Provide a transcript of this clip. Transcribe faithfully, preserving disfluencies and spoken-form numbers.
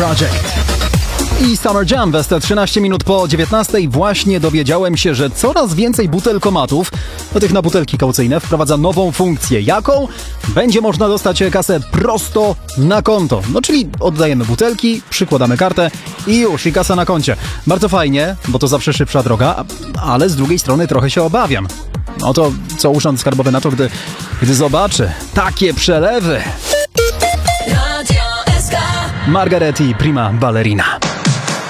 Project i Summer Jam we trzynaście minut po dziewiętnastej. Właśnie dowiedziałem się, że coraz więcej butelkomatów, do tych na butelki kaucyjne, wprowadza nową funkcję. Jaką? Będzie można dostać kasę prosto na konto. No czyli oddajemy butelki, przykładamy kartę i już, i kasa na koncie. Bardzo fajnie, bo to zawsze szybsza droga, ale z drugiej strony trochę się obawiam. No to co Urząd Skarbowy na to, gdy, gdy zobaczy takie przelewy. Margaret i Prima Ballerina.